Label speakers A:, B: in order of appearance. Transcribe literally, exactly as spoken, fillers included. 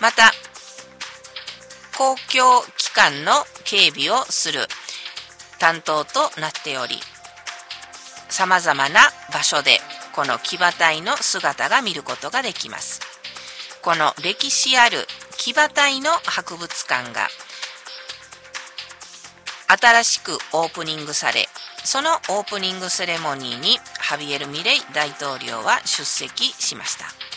A: また公共機関の警備をする担当となっており、さまざまな場所でこの騎馬隊の姿が見ることができます。この歴史ある騎馬隊の博物館が新しくオープニングされ、そのオープニングセレモニーにハビエル・ミレイ大統領は出席しました。